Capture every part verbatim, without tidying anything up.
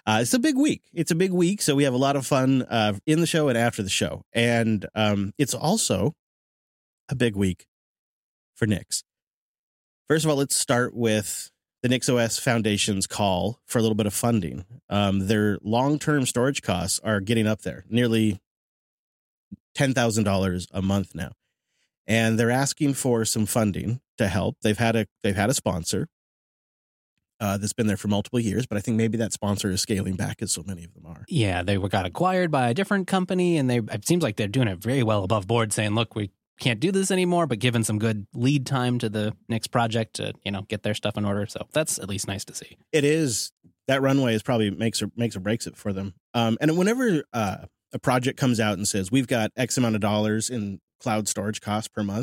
Uh, it's a big week. It's a big week, so we have a lot of fun uh, in the show and after the show. And um, it's also a big week for Nix. First of all, let's start with the NixOS Foundation's call for a little bit of funding. Um, their long-term storage costs are getting up there, nearly ten thousand dollars a month now. And they're asking for some funding to help. They've had a they've had a sponsor uh, that's been there for multiple years, but I think maybe that sponsor is scaling back, as so many of them are. Yeah, they were got acquired by a different company, and they it seems like they're doing it very well above board, saying, "Look, we can't do this anymore," but giving some good lead time to the Nix project to, you know, get their stuff in order. So that's at least nice to see. It is. That runway is probably makes or makes or breaks it for them. Um, and whenever uh, a project comes out and says we've got X amount of dollars in cloud storage costs per month,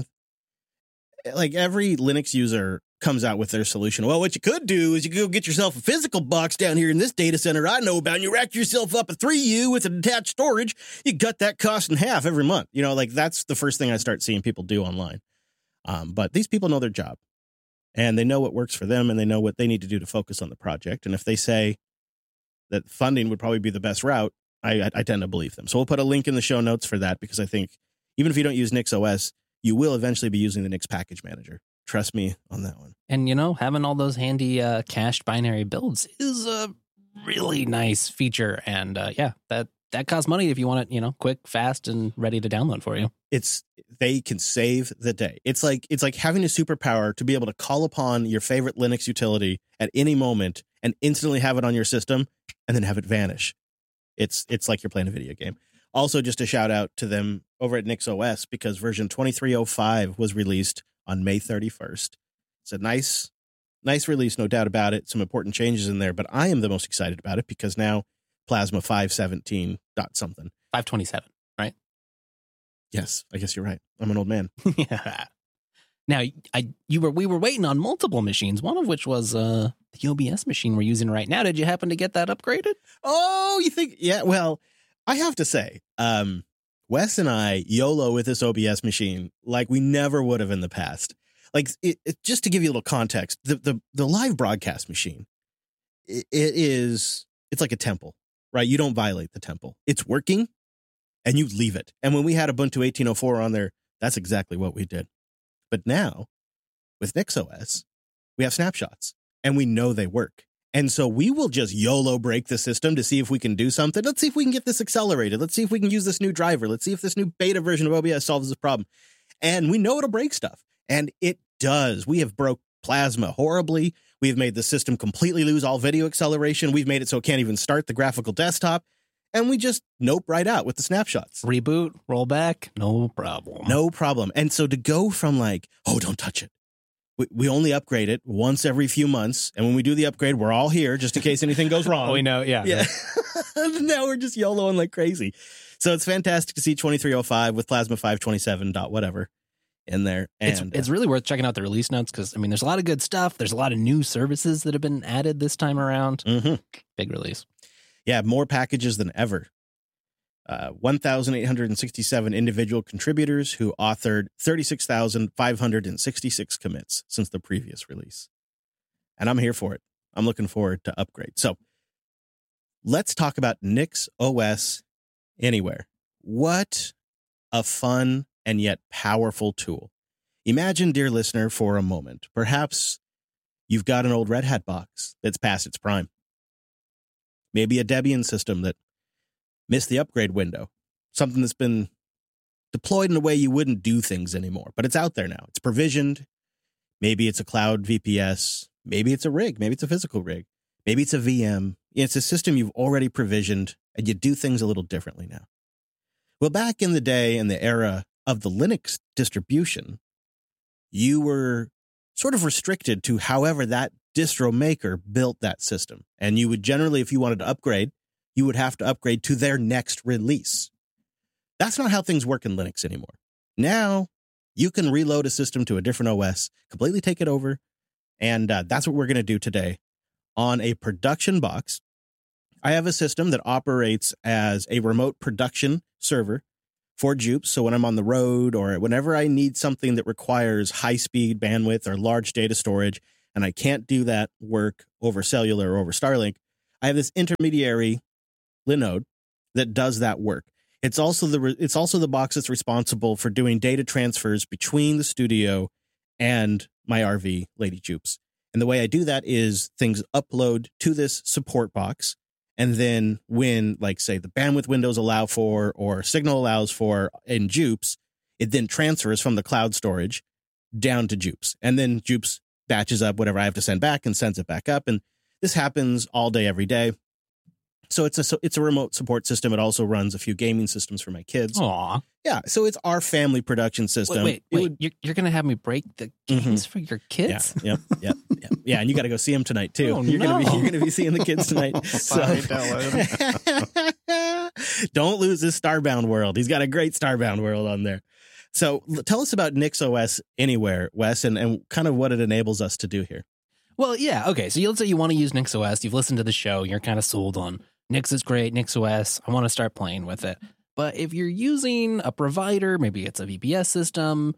like every Linux user comes out with their solution. Well, what you could do is you could go get yourself a physical box down here in this data center I know about, and you rack yourself up a three U with an attached storage. You cut that cost in half every month. You know, like that's the first thing I start seeing people do online. Um, but these people know their job, and they know what works for them, and they know what they need to do to focus on the project. And if they say that funding would probably be the best route, I, I, I tend to believe them. So we'll put a link in the show notes for that, because I think even if you don't use NixOS, you will eventually be using the Nix package manager. Trust me on that one. And, you know, having all those handy uh, cached binary builds is a really nice feature. And, uh, yeah, that, that costs money if you want it, you know, quick, fast, and ready to download for you. It's they can save the day. It's like it's like having a superpower to be able to call upon your favorite Linux utility at any moment and instantly have it on your system and then have it vanish. It's it's like you're playing a video game. Also, just a shout out to them over at NixOS, because version twenty-three oh five was released on May thirty-first. It's a nice, nice release, no doubt about it. Some important changes in there, but I am the most excited about it because now Plasma five seventeen dot something. five twenty-seven, right? Yes, I guess you're right. I'm an old man. Yeah. Now, I you were we were waiting on multiple machines, one of which was uh, the O B S machine we're using right now. Did you happen to get that upgraded? Oh, you think? Yeah, well, I have to say, um, Wes and I YOLO with this O B S machine like we never would have in the past. Like, it, it, just to give you a little context, the the, the live broadcast machine, it, it is, it's like a temple, right? You don't violate the temple. It's working, and you leave it. And when we had Ubuntu eighteen oh four on there, that's exactly what we did. But now, with NixOS, we have snapshots, and we know they work. And so we will just YOLO break the system to see if we can do something. Let's see if we can get this accelerated. Let's see if we can use this new driver. Let's see if this new beta version of O B S solves this problem. And we know it'll break stuff. And it does. We have broke Plasma horribly. We've made the system completely lose all video acceleration. We've made it so it can't even start the graphical desktop. And we just nope right out with the snapshots. Reboot, roll back, no problem. No problem. And so to go from like, oh, don't touch it. We, we only upgrade it once every few months. And when we do the upgrade, we're all here just in case anything goes wrong. Oh, we know, yeah. Yeah. Now we're just YOLOing like crazy. So it's fantastic to see twenty-three oh five with Plasma five twenty-seven dot whatever in there. And it's, it's really worth checking out the release notes because, I mean, there's a lot of good stuff. There's a lot of new services that have been added this time around. Mm-hmm. Big release. Yeah, more packages than ever. Uh, one thousand eight hundred sixty-seven individual contributors who authored thirty-six thousand five hundred sixty-six commits since the previous release. And I'm here for it. I'm looking forward to upgrade. So let's talk about NixOS Anywhere. What a fun and yet powerful tool. Imagine, dear listener, for a moment, perhaps you've got an old Red Hat box that's past its prime. Maybe a Debian system that missed the upgrade window. Something that's been deployed in a way you wouldn't do things anymore. But it's out there now. It's provisioned. Maybe it's a cloud V P S. Maybe it's a rig. Maybe it's a physical rig. Maybe it's a V M. It's a system you've already provisioned, and you do things a little differently now. Well, back in the day, in the era of the Linux distribution, you were sort of restricted to however that distro maker built that system. And you would generally, if you wanted to upgrade, you would have to upgrade to their next release. That's not how things work in Linux anymore. Now, you can reload a system to a different O S, completely take it over, and uh, that's what we're going to do today. On a production box, I have a system that operates as a remote production server for Jupes. So when I'm on the road or whenever I need something that requires high-speed bandwidth or large data storage, and I can't do that work over cellular or over Starlink, I have this intermediary Linode that does that work. It's also the it's also the box that's responsible for doing data transfers between the studio and my R V, Lady Jupes. And the way I do that is things upload to this support box. And then when, like, say, the bandwidth windows allow for or Signal allows for in Jupes, it then transfers from the cloud storage down to Jupes. And then Jupes batches up whatever I have to send back and sends it back up. And this happens all day, every day. So it's a it's a remote support system. It also runs a few gaming systems for my kids. Aw. Yeah, so it's our family production system. Wait, wait, It wait. would- You're, you're going to have me break the games for your kids? Yeah, yep, yep, yep. Yeah, and you got to go see them tonight too. Oh, you're gonna be no. you're gonna be seeing the kids tonight. So Bye, Dylan. don't lose this Starbound world. He's got a great Starbound world on there. So l- tell us about NixOS Anywhere, Wes, and, and kind of what it enables us to do here. Well, yeah. Okay. So let's say you want to use NixOS. You've listened to the show. You're kind of sold on Nix is great. NixOS. I want to start playing with it. But if you're using a provider, maybe it's a V P S system,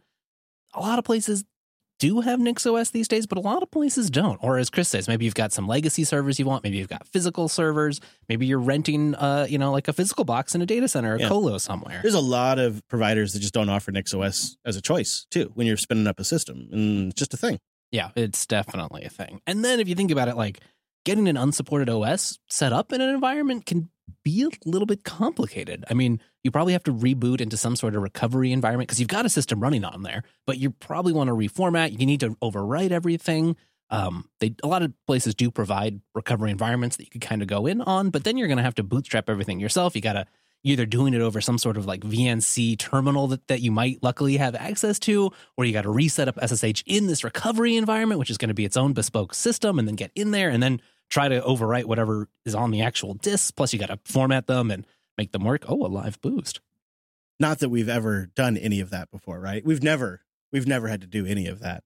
a lot of places do have NixOS these days, but a lot of places don't. Or as Chris says, maybe you've got some legacy servers you want. Maybe you've got physical servers. Maybe you're renting, uh, you know, like a physical box in a data center, a Yeah. colo somewhere. There's a lot of providers that just don't offer NixOS as a choice too when you're spinning up a system, and it's just a thing. Yeah, it's definitely a thing. And then if you think about it, like getting an unsupported O S set up in an environment can be a little bit complicated. I mean, you probably have to reboot into some sort of recovery environment because you've got a system running on there, but you probably want to reformat. You need to overwrite everything. Um, they a lot of places do provide recovery environments that you could kind of go in on, but then you're going to have to bootstrap everything yourself. You got to either doing it over some sort of like V N C terminal that, that you might luckily have access to, or you got to reset up S S H in this recovery environment, which is going to be its own bespoke system, and then get in there and then try to overwrite whatever is on the actual disk. Plus, you got to format them and make them work. Oh, a live boost. Not that we've ever done any of that before, right? We've never we've never had to do any of that.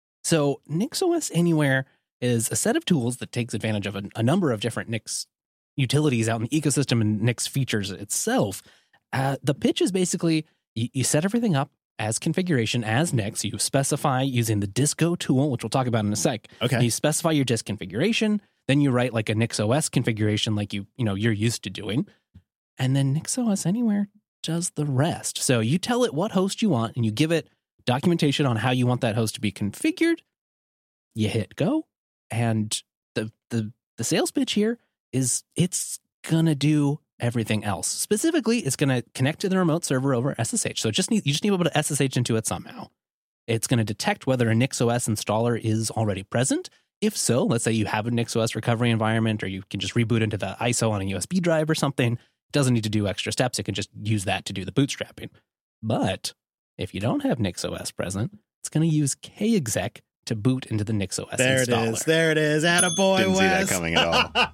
So NixOS Anywhere is a set of tools that takes advantage of a, a number of different Nix utilities out in the ecosystem and Nix features itself. Uh, the pitch is basically you, you set everything up as configuration as Nix. You specify using the Disco tool, which we'll talk about in a sec. Okay. You specify your disk configuration. Then you write like a NixOS configuration like you, you know, you're used to doing. And then NixOS Anywhere does the rest. So you tell it what host you want and you give it documentation on how you want that host to be configured. You hit go. And the the the sales pitch here is it's gonna do everything else. Specifically, it's gonna connect to the remote server over S S H. So it just need you just need to be able to S S H into it somehow. It's gonna detect whether a NixOS installer is already present. If so, let's say you have a NixOS recovery environment, or you can just reboot into the I S O on a U S B drive or something. It doesn't need to do extra steps. It can just use that to do the bootstrapping. But if you don't have NixOS present, it's going to use kexec to boot into the NixOS There installer. it is. There it is. Attaboy, Didn't see that Wes. coming at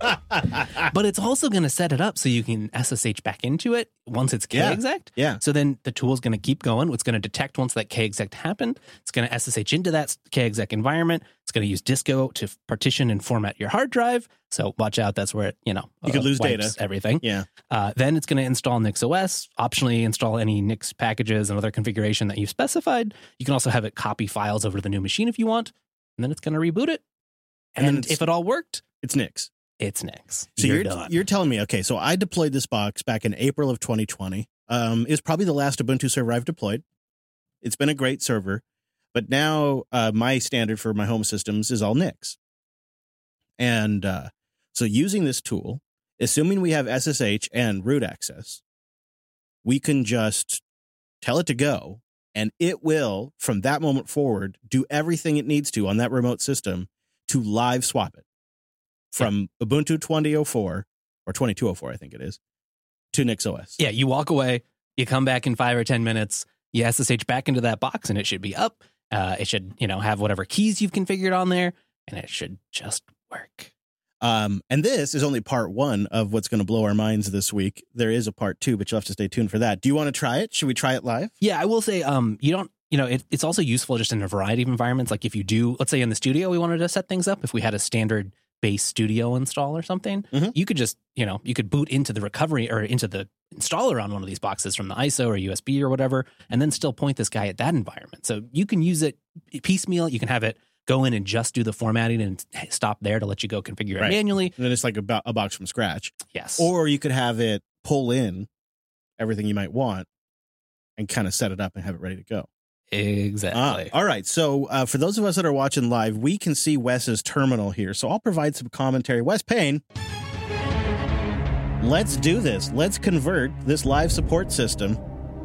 all. But it's also going to set it up so you can S S H back into it once it's Yeah. kexec. Yeah. So then the tool's going to keep going. It's going to detect once that kexec happened. It's going to S S H into that kexec environment. It's going to use Disco to partition and format your hard drive. So watch out. That's where it, you know, You could lose wipes data. everything. Yeah. Uh, then it's going to install NixOS, optionally install any Nix packages and other configuration that you've specified. You can also have it copy files over to the new machine if you want. And then it's going to reboot it. And And, then it's- if it all worked, It's Nix. it's Nix. So you're, you're done. you're telling me, okay, so I deployed this box back in April of twenty twenty. Um, it's probably the last Ubuntu server I've deployed. It's been a great server, but now uh, my standard for my home systems is all Nix. And uh, so using this tool, assuming we have S S H and root access, we can just tell it to go, and it will, from that moment forward, do everything it needs to on that remote system to live swap it from Ubuntu twenty oh four or twenty-two oh four, I think it is, to NixOS. Yeah, you walk away, you come back in five or ten minutes, you S S H back into that box, and it should be up. Uh, it should, you know, have whatever keys you've configured on there, and it should just work. Um, and this is only part one of what's going to blow our minds this week. There is a part two, but you'll have to stay tuned for that. Do you want to try it? Should we try it live? Yeah, I will say, um, you don't, you know, it, it's also useful just in a variety of environments. Like if you do, let's say in the studio, we wanted to set things up. If we had a standard base studio install or something, Mhm. you could just, you know, you could boot into the recovery or into the installer on one of these boxes from the I S O or U S B or whatever, and then still point this guy at that environment. So you can use it piecemeal. You can have it go in and just do the formatting and stop there to let you go configure it Right. manually. And then it's like a, bo- a box from scratch. Yes. Or you could have it pull in everything you might want and kind of set it up and have it ready to go. exactly. Ah, all right. So uh, for those of us that are watching live, we can see Wes's terminal here. So I'll provide some commentary. Wes Payne, let's do this. Let's convert this live support system.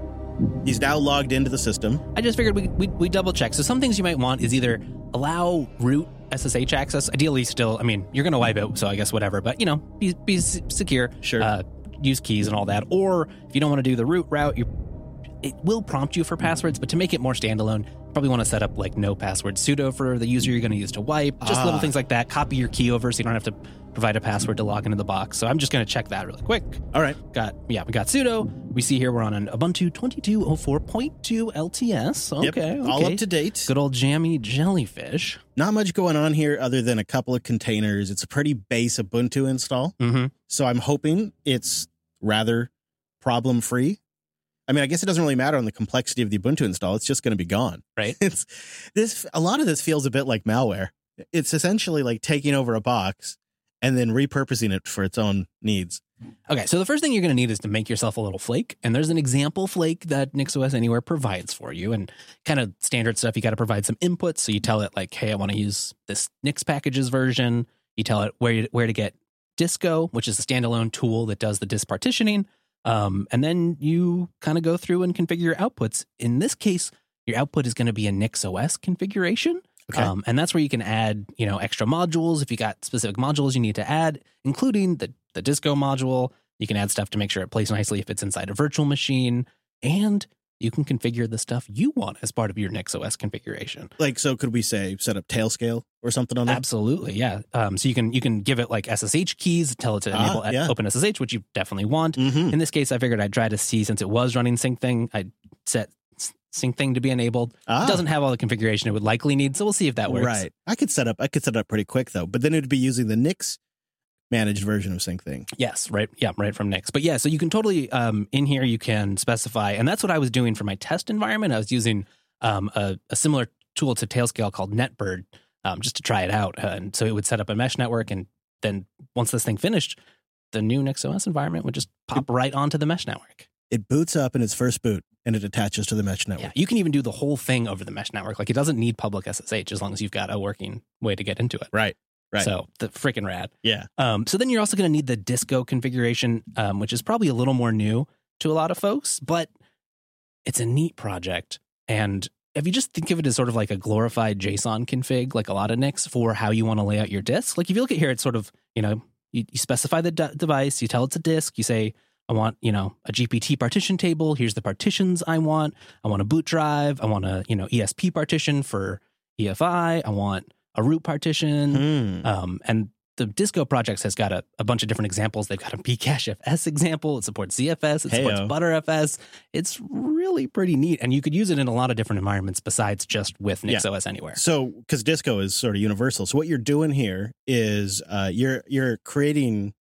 He's now logged into the system. I just figured we we we double check. So some things you might want is either allow root S S H access. Ideally, still, I mean, you're going to wipe it, so I guess whatever. But you know, be be s- secure. Sure. Uh, use keys and all that. Or if you don't want to do the root route, you it will prompt you for passwords. But to make it more standalone, you probably want to set up like no password sudo for the user you're going to use to wipe. Just Ah. little things like that. Copy your key over so you don't have to provide a password to log into the box. So I'm just going to check that really quick. All right. Got yeah, we got sudo. We see here we're on an Ubuntu twenty-two oh four point two L T S. Okay, Yep. okay. All up to date. Good old jammy jellyfish. Not much going on here other than a couple of containers. It's a pretty base Ubuntu install. Mm-hmm. So I'm hoping it's rather problem free. I mean, I guess it doesn't really matter on the complexity of the Ubuntu install. It's just going to be gone. Right. It's this. A lot of this feels a bit like malware. It's essentially like taking over a box and then repurposing it for its own needs. Okay, so the first thing you're going to need is to make yourself a little flake. And there's an example flake that NixOS Anywhere provides for you. And kind of standard stuff, you got to provide some inputs. So you tell it like, hey, I want to use this Nix packages version. You tell it where, you, where to get Disco, which is a standalone tool that does the disk partitioning. Um, and then you kind of go through and configure your outputs. In this case, your output is going to be a NixOS configuration. Okay. Um, and that's where you can add, you know, extra modules. If you got specific modules you need to add, including the, the Disco module, you can add stuff to make sure it plays nicely if it's inside a virtual machine. And you can configure the stuff you want as part of your NixOS configuration. Like, so could we say set up Tailscale or something on that? Absolutely, yeah. Um, so you can you can give it like S S H keys, tell it to Ah, enable yeah. Open S S H, which you definitely want. Mm-hmm. In this case, I figured I'd try to see, since it was running SyncThing, I'd set SyncThing to be enabled. Ah, It doesn't have all the configuration it would likely need, so we'll see if that works. right. I could set up. I could set it up pretty quick though, but then it'd be using the Nix managed version of SyncThing. Yes, right. Yeah, right from Nix. But yeah, so you can totally, um, in here, you can specify, and that's what I was doing for my test environment. I was using um, a, a similar tool to Tailscale called NetBird um, just to try it out. Uh, and so it would set up a mesh network, and then once this thing finished, the new NixOS environment would just pop right onto the mesh network. It boots up in its first boot and it attaches to the mesh network. Yeah, you can even do the whole thing over the mesh network. Like, it doesn't need public S S H as long as you've got a working way to get into it. Right. Right. So the freaking rad. Yeah. Um, so then you're also going to need the Disco configuration, um, which is probably a little more new to a lot of folks, but it's a neat project. And if you just think of it as sort of like a glorified JSON config, like a lot of Nix, for how you want to lay out your disk. Like if you look at here, it's sort of, you know, you, you specify the de- device, you tell it's a disk, you say, I want, you know, a G P T partition table. Here's the partitions I want. I want a boot drive. I want a, you know, E S P partition for E F I. I want a root partition. Hmm. Um, and the Disco projects has got a, a bunch of different examples. They've got a Bcachefs example. It supports Z F S. It supports Heyo. ButterFS. It's really pretty neat. And you could use it in a lot of different environments besides just with Yeah. NixOS Anywhere. So, because Disco is sort of universal, so what you're doing here is uh, you're you're creating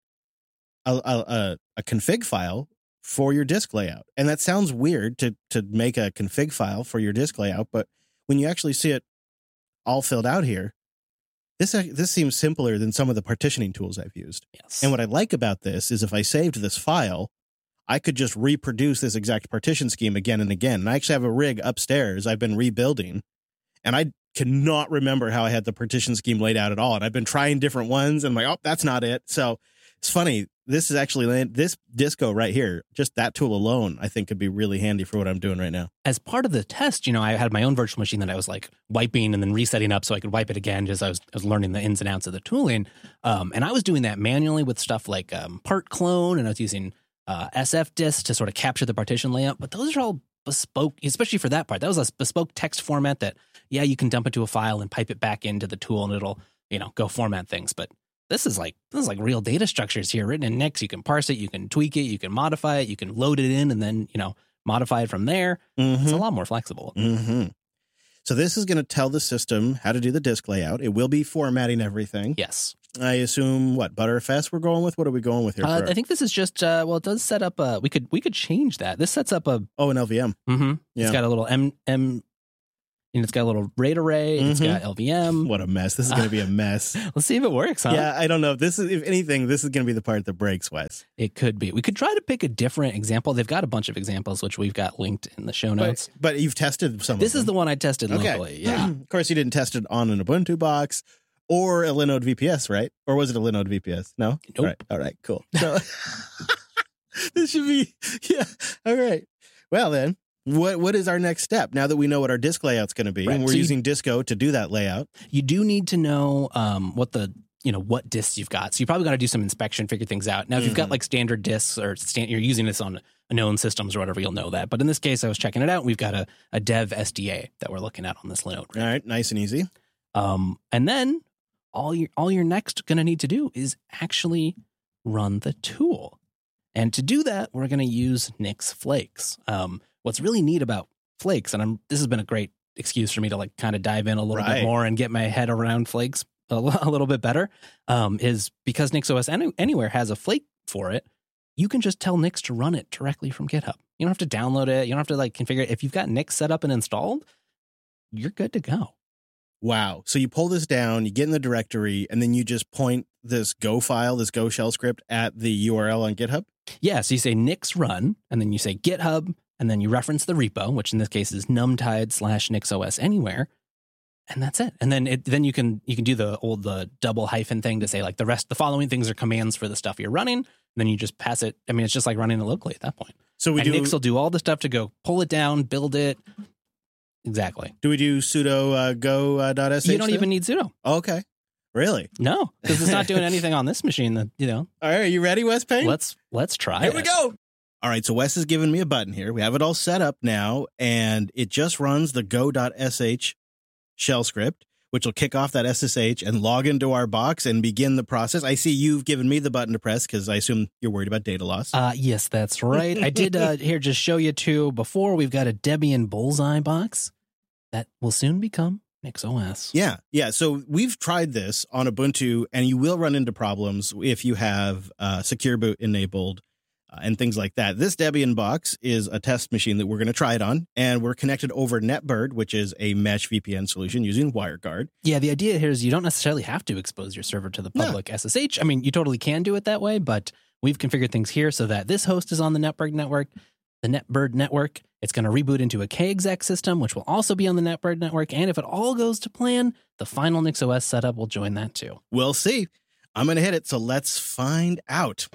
a, a a a config file for your disk layout, and that sounds weird to to make a config file for your disk layout, but when you actually see it all filled out here, this this seems simpler than some of the partitioning tools I've used. Yes. And what I like about this is if I saved this file, I could just reproduce this exact partition scheme again and again. And I actually have a rig upstairs I've been rebuilding, and I cannot remember how I had the partition scheme laid out at all. And I've been trying different ones, and I'm like, oh, that's not it. So it's funny. This is actually, this Disco right here, just that tool alone, I think could be really handy for what I'm doing right now. As part of the test, you know, I had my own virtual machine that I was like wiping and then resetting up so I could wipe it again as I was, I was learning the ins and outs of the tooling. Um, and I was doing that manually with stuff like um, part clone, and I was using uh, S F disk to sort of capture the partition layout. But those are all bespoke, especially for that part. That was a bespoke text format that, yeah, you can dump into a file and pipe it back into the tool and it'll, you know, go format things. But This is like this is like real data structures here written in Nix. You can parse it, you can tweak it, you can modify it, you can load it in, and then, you know, modify it from there. Mm-hmm. It's a lot more flexible. Mm-hmm. So this is going to tell the system how to do the disk layout. It will be formatting everything. Yes. I assume what ButterFS we're going with. What are we going with here? Uh, for- I think this is just uh, well, it does set up a. We could we could change that. This sets up a. oh, an L V M. Mm-hmm. Yeah. It's got a little M M And it's got a little RAID array. It's Mhm. got L V M. What a mess. This is going to be a mess. Let's see if it works, huh? Yeah, I don't know. This is, if anything, this is going to be the part that breaks, Wes. It could be. We could try to pick a different example. They've got a bunch of examples, which we've got linked in the show notes. But, but you've tested some This of is the them. one I tested Okay. locally. Yeah. Of course, you didn't test it on an Ubuntu box or a Linode V P S, right? Or was it a Linode V P S? No? Nope. All right. All right, cool. So this should be, yeah. All right. Well, then, what what is our next step now that we know what our disk layout's going to be? Right. And we're So you- using Disco to do that layout. You do need to know um, what the you know what disks you've got. So you probably got to do some inspection, figure things out. Now, if you've got Mhm. like standard disks or stand, you're using this on known systems or whatever, you'll know that. But in this case, I was checking it out. And we've got a, a dev S D A that we're looking at on this Linode. All right. Nice and easy. Um, and then all you're all you're next going to need to do is actually run the tool. And to do that, we're going to use Nix Flakes. Um, what's really neat about Flakes, and I'm this has been a great excuse for me to like kind of dive in a little Right. bit more and get my head around Flakes a, l- a little bit better, um, is because NixOS Any- Anywhere has a Flake for it. You can just tell Nix to run it directly from GitHub. You don't have to download it. You don't have to like configure it. If you've got Nix set up and installed, you're good to go. Wow. So you pull this down, you get in the directory, and then you just point this Go file, this Go shell script at the U R L on GitHub? Yeah, so you say Nix run, and then you say GitHub, and then you reference the repo, which in this case is numtide slash NixOS Anywhere, and that's it. And then it, then you can you can do the old the double hyphen thing to say like the rest, the following things are commands for the stuff you're running. And then you just pass it. I mean, it's just like running it locally at that point. So we and do Nix will do all the stuff to go pull it down, build it. Exactly. do we do sudo uh, go uh, dot sh? You don't then? even need sudo. Okay. Really? No, because it's not doing anything on this machine. That you know. All right. Are you ready, Wes Payne? Let's let's try. Here it. we go. All right, so Wes has given me a button here. We have it all set up now, and it just runs the go dot sh shell script, which will kick off that S S H and log into our box and begin the process. I see you've given me the button to press because I assume you're worried about data loss. Uh, yes, that's right. I did uh, here just show you too. Before we've got a Debian Bullseye box that will soon become NixOS. Yeah, yeah. So we've tried this on Ubuntu, and you will run into problems if you have uh, Secure Boot enabled uh, and things like that. This Debian box is a test machine that we're going to try it on, and we're connected over NetBird, which is a mesh V P N solution using WireGuard. Yeah, the idea here is you don't necessarily have to expose your server to the No. public S S H. I mean, you totally can do it that way, but we've configured things here so that this host is on the NetBird network, the NetBird network. It's going to reboot into a kexec system, which will also be on the NetBird network. And if it all goes to plan, the final NixOS setup will join that too. We'll see. I'm going to hit it, so let's find out.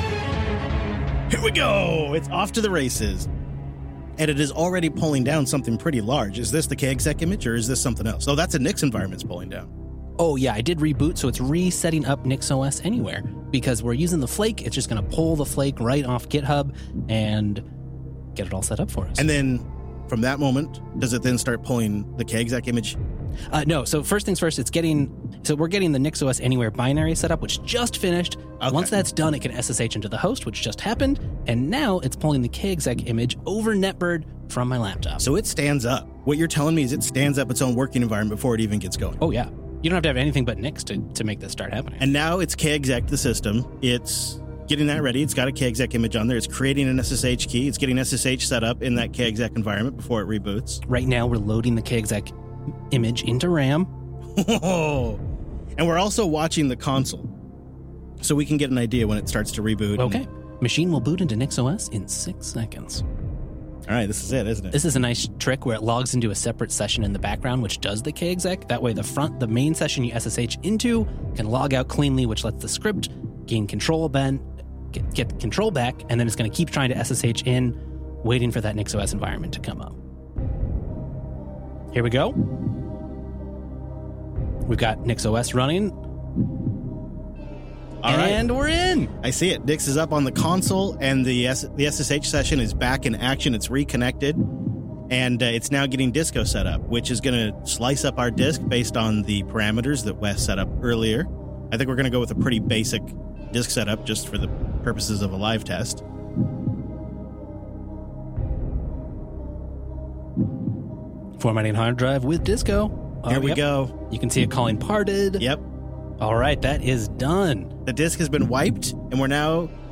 Here we go. It's off to the races. And it is already pulling down something pretty large. Is this the kexec image, or is this something else? Oh, that's a Nix environment it's pulling down. Oh, yeah, I did reboot, so it's resetting up NixOS Anywhere. Because we're using the Flake, it's just going to pull the Flake right off GitHub and get it all set up for us. And then from that moment, does it then start pulling the kexec image? Uh, no, so first things first, it's getting, so we're getting the NixOS Anywhere binary set up, which just finished. Okay. Once that's done, it can S S H into the host, which just happened. And now it's pulling the kexec image over NetBird from my laptop. So it stands up. What you're telling me is it stands up its own working environment before it even gets going. Oh, yeah. You don't have to have anything but Nix to, to make this start happening. And now it's kexec the system. It's getting that ready. It's got a kexec image on there. It's creating an S S H key. It's getting S S H set up in that kexec environment before it reboots. Right now, we're loading the kexec image into RAM. And we're also watching the console, so we can get an idea when it starts to reboot. Okay. Machine will boot into NixOS in six seconds. All right, this is it, isn't it? This is a nice trick where it logs into a separate session in the background, which does the kexec. That way, the front, the main session you S S H into can log out cleanly, which lets the script gain control, ben, get, get control back, and then it's going to keep trying to S S H in, waiting for that NixOS environment to come up. Here we go. We've got NixOS running. All right. And we're in. I see it. Nix is up on the console, and the S- the S S H session is back in action. It's reconnected, and uh, it's now getting Disco set up, which is going to slice up our disk based on the parameters that Wes set up earlier. I think we're going to go with a pretty basic disk setup just for the purposes of a live test. Formatting hard drive with Disco. Oh, Here we yep. go. You can see it calling parted. Yep. All right, that is done. The disk has been wiped, and we're now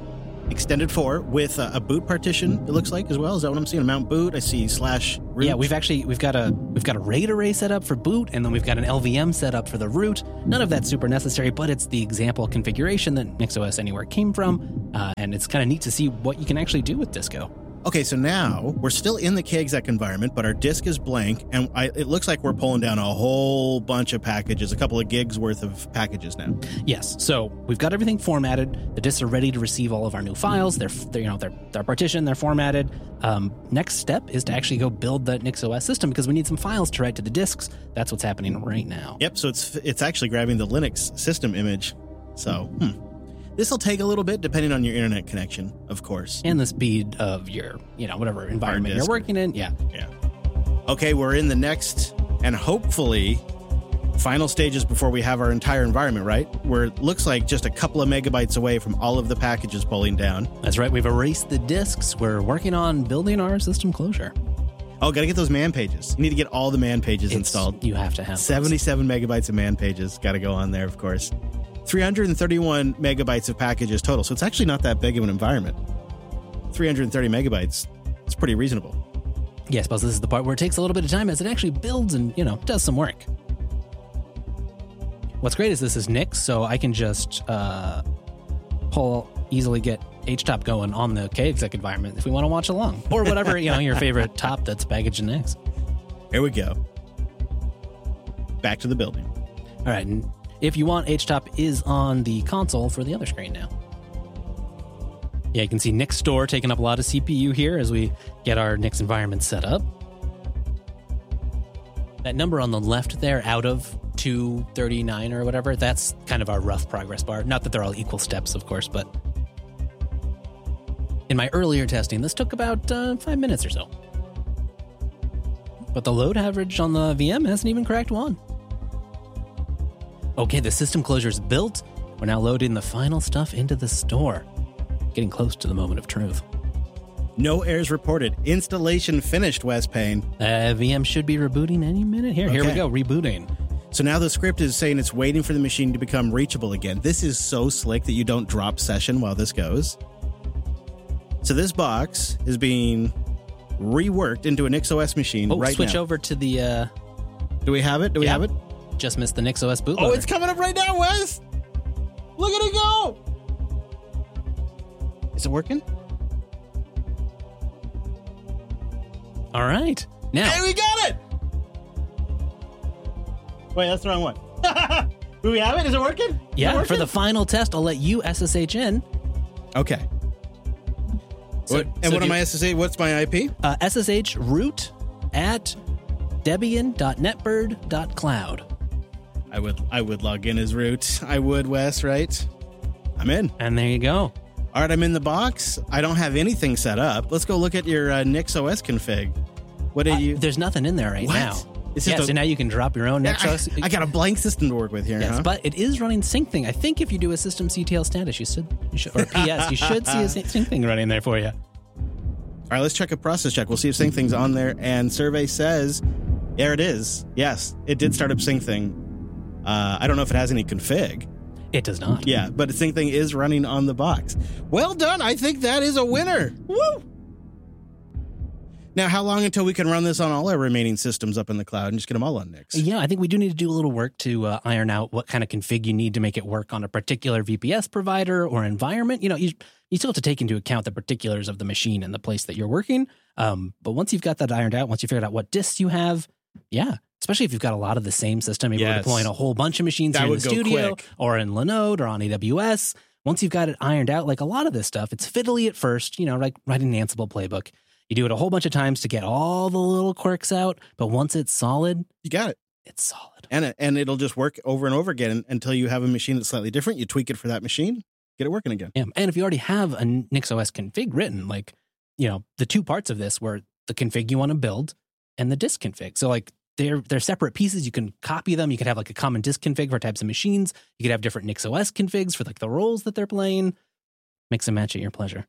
extended four with a, a boot partition, it looks like, as well. Is that what I'm seeing? A mount boot. I see slash root. Yeah, we've actually we've got a we've got a RAID array set up for boot, and then we've got an L V M set up for the root. None of that's super necessary, but it's the example configuration that NixOS Anywhere came from, uh, and it's kind of neat to see what you can actually do with Disco. Okay, so now we're still in the kexec environment, but our disk is blank, and I, it looks like we're pulling down a whole bunch of packages, a couple of gigs worth of packages now. Yes, so we've got everything formatted. The disks are ready to receive all of our new files. They're, they're you know they're they're partitioned, they're formatted. Um, next step is to actually go build the NixOS system because we need some files to write to the disks. That's what's happening right now. Yep. So it's it's actually grabbing the Linux system image. So. Hmm. This will take a little bit depending on your internet connection, of course. And the speed of your, you know, whatever environment you're working in. Yeah. Yeah. Okay, we're in the next and hopefully final stages before we have our entire environment, right? Where it looks like just a couple of megabytes away from all of the packages pulling down. That's right. We've erased the disks. We're working on building our system closure. Oh, got to get those man pages. You need to get all the man pages It's, installed. You have to have seventy-seven those. Megabytes of man pages. Got to go on there, of course. three hundred thirty-one megabytes of packages total. So it's actually not that big of an environment. three hundred thirty megabytes. It's pretty reasonable. Yeah, I suppose this is the part where it takes a little bit of time as it actually builds and, you know, does some work. What's great is this is Nix, so I can just uh, pull, easily get H top going on the kexec environment if we want to watch along. Or whatever, you know, your favorite top that's packaged in Nix. Here we go. Back to the building. All right, and if you want, H top is on the console for the other screen now. Yeah, you can see Nix Store taking up a lot of C P U here as we get our Nix environment set up. That number on the left there, out of two thirty-nine or whatever, that's kind of our rough progress bar. Not that they're all equal steps, of course, but in my earlier testing, this took about uh, five minutes or so. But the load average on the V M hasn't even cracked one. Okay, the system closure is built. We're now loading the final stuff into the store. Getting close to the moment of truth. No errors reported. Installation finished, Wes Payne. Uh, V M should be rebooting any minute. Here, okay. Here we go, rebooting. So now the script is saying it's waiting for the machine to become reachable again. This is so slick that you don't drop session while this goes. So this box is being reworked into a NixOS machine oh, right switch now. over to the... Uh, Do we have it? Do we yeah. have it? Just missed the NixOS bootloader. Oh, it's coming up right now, Wes! Look at it go! Is it working? All right. Now. Hey, we got it! Wait, that's the wrong one. Do we have it? Is it working? Is yeah, it working? For the final test, I'll let you S S H in. Okay. So, what, and so what am you, I S S H? What's my I P? Uh, S S H root at debian dot netbird dot cloud. I would I would log in as root. I would, Wes, right? I'm in. And there you go. All right, I'm in the box. I don't have anything set up. Let's go look at your uh, NixOS config. What do uh, you... There's nothing in there right what? now. It's yeah, just a, so now you can drop your own NixOS. I, I got a blank system to work with here. Yes, huh? but it is running SyncThing. I think if you do a system C T L status, you should, you should or P S, you should see a SyncThing running there for you. All right, let's check a process check. We'll see if SyncThing's on there. And survey says, there it is. Yes, it did start up SyncThing. Uh, I don't know if it has any config. It does not. Yeah, but SyncThing is running on the box. Well done. I think that is a winner. Woo! Now, how long until we can run this on all our remaining systems up in the cloud and just get them all on Nix? Yeah, I think we do need to do a little work to uh, iron out what kind of config you need to make it work on a particular V P S provider or environment. You know, you, you still have to take into account the particulars of the machine and the place that you're working. Um, but once you've got that ironed out, once you figured out what disks you have, yeah, especially if you've got a lot of the same system, maybe yes. we're deploying a whole bunch of machines that here in the studio quick. or in Linode or on A W S. Once you've got it ironed out, like a lot of this stuff, it's fiddly at first, you know, like writing an Ansible playbook. You do it a whole bunch of times to get all the little quirks out, but once it's solid, you got it. It's solid. And it, and it'll just work over and over again until you have a machine that's slightly different. You tweak it for that machine, get it working again. Yeah. And if you already have a NixOS config written, like, you know, the two parts of this were the config you want to build and the disk config. So like they're they're separate pieces. You can copy them. You could have like a common disk config for types of machines. You could have different NixOS configs for like the roles that they're playing. Mix and match at your pleasure.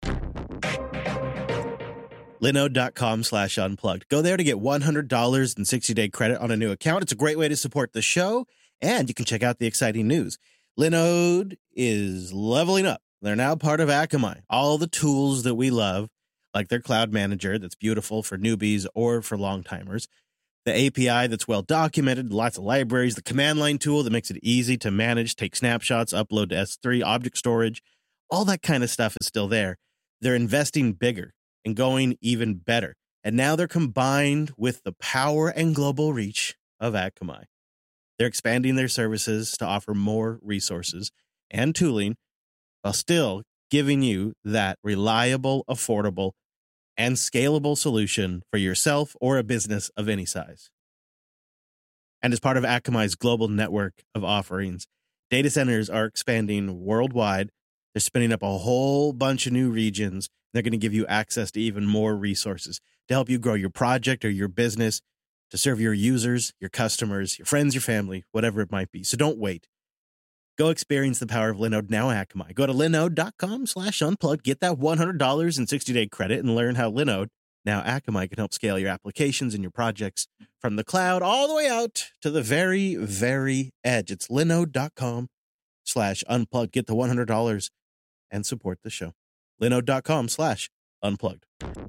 Linode.com slash unplugged. Go there to get one hundred dollars and sixty day credit on a new account. It's a great way to support the show, and you can check out the exciting news. Linode is leveling up They're now part of Akamai. All the tools that we love, like their cloud manager that's beautiful for newbies or for long timers, the A P I that's well documented, lots of libraries, the command line tool that makes it easy to manage, take snapshots, upload to S three, object storage, all that kind of stuff is still there. They're investing bigger and going even better. And now they're combined with the power and global reach of Akamai. They're expanding their services to offer more resources and tooling while still giving you that reliable, affordable, and scalable solution for yourself or a business of any size. And as part of Akamai's global network of offerings, data centers are expanding worldwide. They're spinning up a whole bunch of new regions. They're going to give you access to even more resources to help you grow your project or your business, to serve your users, your customers, your friends, your family, whatever it might be. So don't wait. Go experience the power of Linode now at Akamai. Go to linode.com slash unplugged. Get that one hundred dollars in sixty-day credit and learn how Linode, now Akamai, can help scale your applications and your projects from the cloud all the way out to the very, very edge. It's linode.com slash unplugged. Get the one hundred dollars and support the show. linode.com slash unplugged.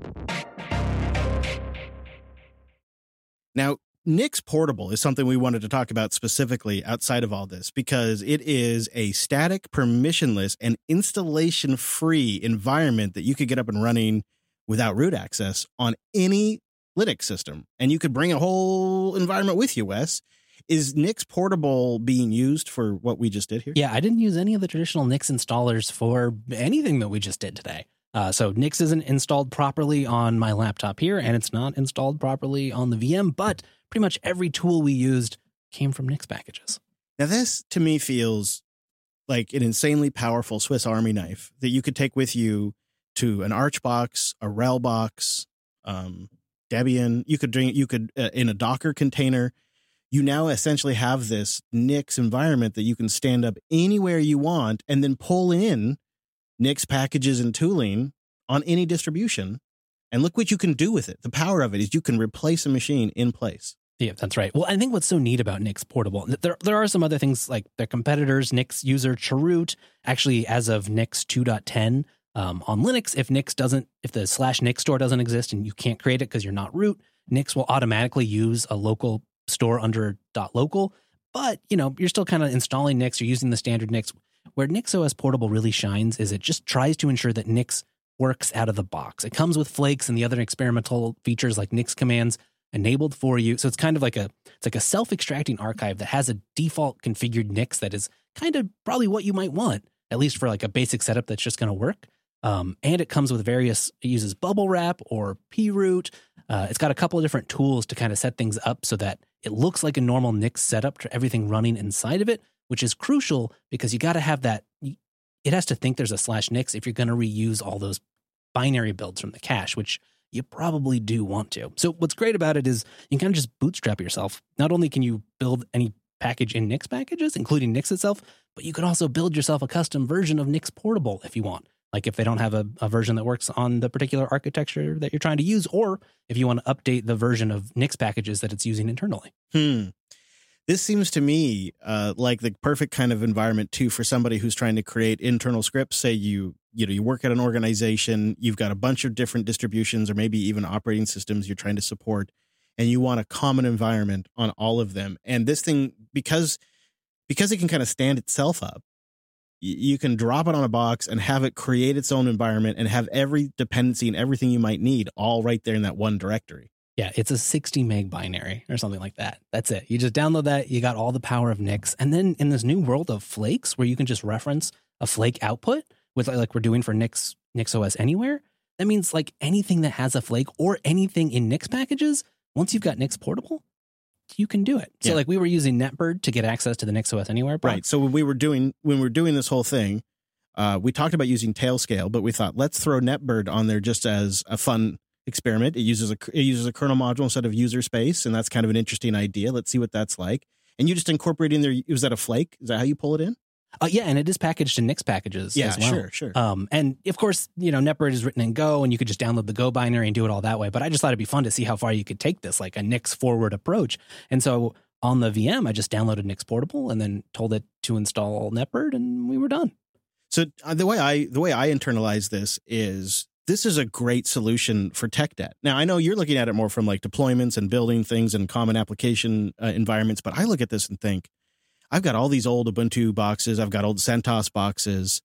Now, Nix Portable is something we wanted to talk about specifically outside of all this because it is a static, permissionless, and installation-free environment that you could get up and running without root access on any Linux system. And you could bring a whole environment with you, Wes. Is Nix Portable being used for what we just did here? Yeah, I didn't use any of the traditional Nix installers for anything that we just did today. Uh, so Nix isn't installed properly on my laptop here, and it's not installed properly on the V M, but pretty much every tool we used came from Nix packages. Now, this to me feels like an insanely powerful Swiss Army knife that you could take with you to an Arch box, a RHEL box, um, Debian. You could drink, you could, uh, in a Docker container. You now essentially have this Nix environment that you can stand up anywhere you want and then pull in Nix packages and tooling on any distribution. And look what you can do with it. The power of it is you can replace a machine in place. Yeah, that's right. Well, I think what's so neat about Nix Portable, there there are some other things like their competitors, Nix user Chroot, actually as of Nix two point ten um, on Linux, if Nix doesn't, if the slash Nix store doesn't exist and you can't create it because you're not root, Nix will automatically use a local store under .local. But, you know, you're still kind of installing Nix, you're using the standard Nix. Where NixOS Portable really shines is it just tries to ensure that Nix works out of the box. It comes with Flakes and the other experimental features like Nix commands enabled for you. So it's kind of like a it's like a self-extracting archive that has a default configured Nix that is kind of probably what you might want, at least for like a basic setup that's just going to work. Um, and it comes with various, it uses bubble wrap or proot. Uh, it's got a couple of different tools to kind of set things up so that it looks like a normal Nix setup to everything running inside of it, which is crucial because you got to have that. It has to think there's a slash Nix if you're going to reuse all those binary builds from the cache, which you probably do want to. So what's great about it is you can kind of just bootstrap yourself. Not only can you build any package in Nix packages, including Nix itself, but you can also build yourself a custom version of Nix Portable if you want. Like if they don't have a, a version that works on the particular architecture that you're trying to use, or if you want to update the version of Nix packages that it's using internally. Hmm. This seems to me uh, like the perfect kind of environment too for somebody who's trying to create internal scripts. Say you, you know, you work at an organization, you've got a bunch of different distributions or maybe even operating systems you're trying to support, and you want a common environment on all of them. And this thing, because because it can kind of stand itself up, you can drop it on a box and have it create its own environment and have every dependency and everything you might need all right there in that one directory. Yeah, it's a sixty meg binary or something like that. That's it. You just download that. You got all the power of Nix. And then in this new world of Flakes, where you can just reference a Flake output with like, like we're doing for Nix, NixOS Anywhere, that means like anything that has a Flake or anything in Nix packages, once you've got Nix Portable, you can do it. So yeah. like we were using NetBird to get access to the NixOS Anywhere box. Right. So when we were doing when we were doing this whole thing, uh, we talked about using Tailscale, but we thought let's throw NetBird on there just as a fun experiment. It uses a it uses a kernel module instead of user space, and that's kind of an interesting idea. Let's see what that's like. And you just incorporate in there. Was that a Flake? Is that how you pull it in? Uh, yeah, and it is packaged in Nix packages yeah, as well. sure, sure. Um, and of course, you know, NetBird is written in Go, and you could just download the Go binary and do it all that way. But I just thought it'd be fun to see how far you could take this, like a Nix forward approach. And so on the V M, I just downloaded Nix Portable and then told it to install NetBird, and we were done. So uh, the way I the way I internalize this is this is a great solution for tech debt. Now, I know you're looking at it more from like deployments and building things and common application uh, environments, but I look at this and think, I've got all these old Ubuntu boxes. I've got old CentOS boxes.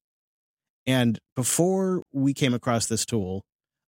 And before we came across this tool,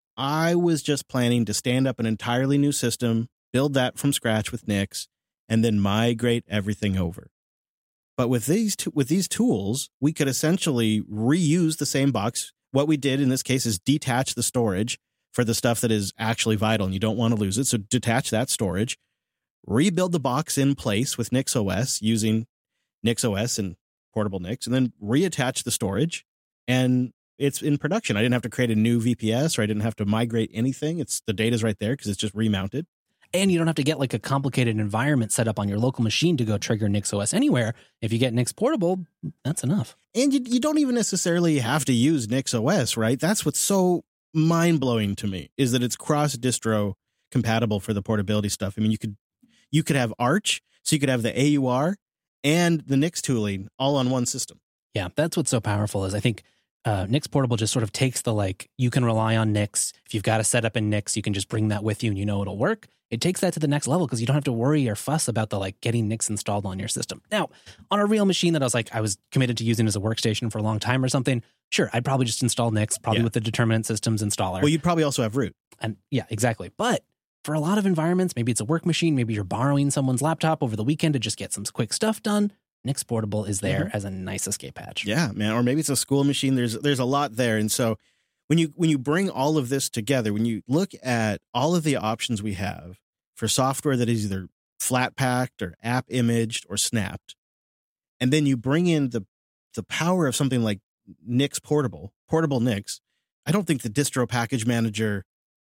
I was just planning to stand up an entirely new system, build that from scratch with Nix, and then migrate everything over. But with these t- with these tools, we could essentially reuse the same box. What we did in this case is detach the storage for the stuff that is actually vital and you don't want to lose it. So detach that storage, rebuild the box in place with NixOS using NixOS and portable Nix, and then reattach the storage, and it's in production. I didn't have to create a new V P S, or I didn't have to migrate anything. It's the data's right there because it's just remounted. And you don't have to get like a complicated environment set up on your local machine to go trigger NixOS anywhere. If you get Nix Portable, that's enough. And you, you don't even necessarily have to use NixOS, right? That's what's so mind-blowing to me, is that it's cross-distro compatible for the portability stuff. I mean, you could you could have Arch, so you could have the A U R and the Nix tooling all on one system. Yeah, that's what's so powerful is I think uh, Nix Portable just sort of takes the like, you can rely on Nix. If you've got a setup in Nix, you can just bring that with you and you know it'll work. It takes that to the next level because you don't have to worry or fuss about the like getting Nix installed on your system. Now, on a real machine that I was like, I was committed to using as a workstation for a long time or something, sure, I'd probably just install Nix, probably Yeah. with the Determinant Systems installer. Well, you'd probably also have root. And yeah, exactly. But for a lot of environments, maybe it's a work machine, maybe you're borrowing someone's laptop over the weekend to just get some quick stuff done. Nix Portable is there Mm-hmm. as a nice escape hatch. Yeah, man. Or maybe it's a school machine. There's there's a lot there. And so when you when you bring all of this together, when you look at all of the options we have for software that is either flat packed or app imaged or snapped, and then you bring in the the power of something like Nix Portable, portable Nix, I don't think the distro package manager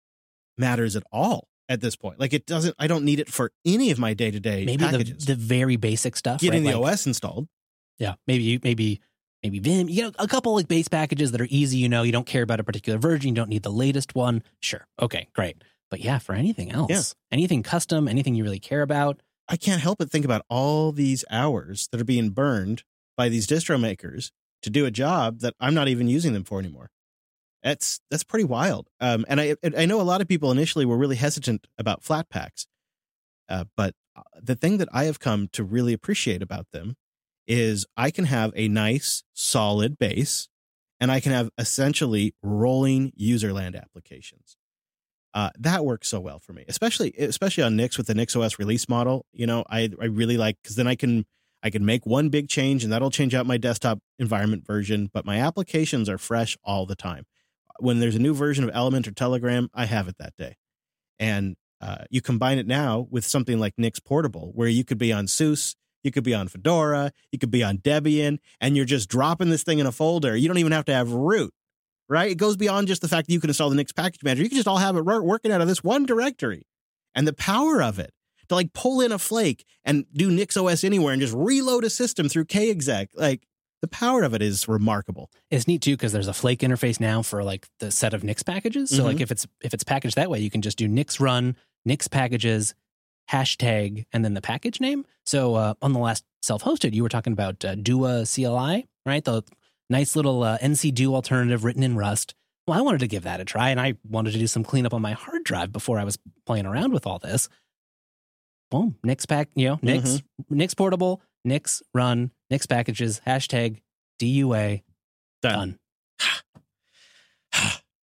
matters at all at this point. Like it doesn't, I don't need it for any of my day-to-day Maybe the, packages. the very basic stuff. Getting right? the Like, O S installed. Yeah, maybe maybe maybe Vim. You know, a couple like base packages that are easy. You know, you don't care about a particular version. You don't need the latest one. Sure, okay, great. But yeah, for anything else, Yeah. anything custom, anything you really care about. I can't help but think about all these hours that are being burned by these distro makers to do a job that I'm not even using them for anymore. That's that's pretty wild. Um, and I I know a lot of people initially were really hesitant about flat packs, uh, but the thing that I have come to really appreciate about them is I can have a nice solid base, and I can have essentially rolling userland applications. Uh, that works so well for me, especially especially on Nix with the NixOS release model. You know, I I really like, because then I can I can make one big change and that'll change out my desktop environment version, but my applications are fresh all the time. When there's a new version of Element or Telegram, I have it that day. And uh, you combine it now with something like Nix Portable, where you could be on SUSE, you could be on Fedora, you could be on Debian, and you're just dropping this thing in a folder. You don't even have to have root, right? It goes beyond just the fact that you can install the Nix package manager. You can just all have it working out of this one directory. And the power of it, to like pull in a flake and do NixOS anywhere and just reload a system through kexec, like the power of it is remarkable. It's neat too because there's a Flake interface now for like the set of Nix packages. So Mm-hmm. like if it's if it's packaged that way, you can just do Nix run, Nix packages, hashtag, and then the package name. So uh, on the last self-hosted, you were talking about uh, Dua C L I, right? The nice little uh, N C Do alternative written in Rust. Well, I wanted to give that a try, and I wanted to do some cleanup on my hard drive before I was playing around with all this. Boom, Nix pack, you know, Nix, Mm-hmm. Nix Portable, Nix run, Nix packages, hashtag D U A. Done. Done.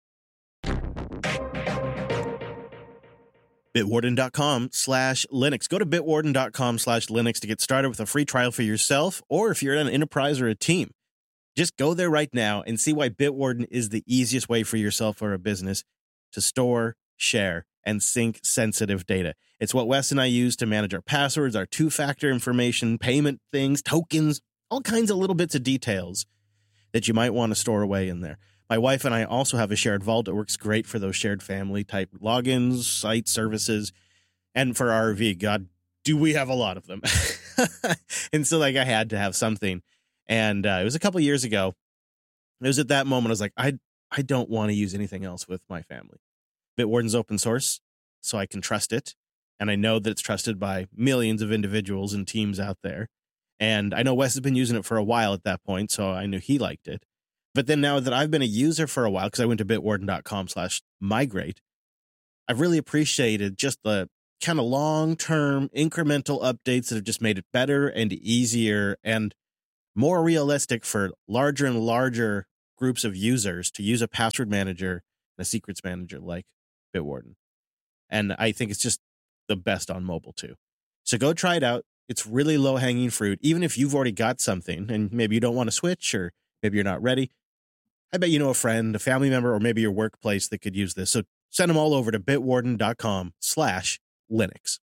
Bitwarden.com slash Linux. Go to bitwarden.com slash Linux to get started with a free trial for yourself, or if you're in an enterprise or a team. Just go there right now and see why Bitwarden is the easiest way for yourself or a business to store, share, and sync sensitive data. It's what Wes and I use to manage our passwords, our two-factor information, payment things, tokens, all kinds of little bits of details that you might want to store away in there. My wife and I also have a shared vault that works great for those shared family type logins, site services, and for R V. God, do we have a lot of them. And so like I had to have something. And uh, it was a couple years ago. It was at that moment I was like, I I don't want to use anything else with my family. Bitwarden's open source, so I can trust it. And I know that it's trusted by millions of individuals and teams out there. And I know Wes has been using it for a while at that point, so I knew he liked it. But then now that I've been a user for a while, because I went to bitwarden.com slash migrate, I've really appreciated just the kind of long-term incremental updates that have just made it better and easier and more realistic for larger and larger groups of users to use a password manager and a secrets manager like Bitwarden. And I think it's just the best on mobile too. So go try it out. It's really low-hanging fruit. Even if you've already got something and maybe you don't want to switch or maybe you're not ready, I bet you know a friend, a family member, or maybe your workplace that could use this. So send them all over to bitwarden.com slash Linux.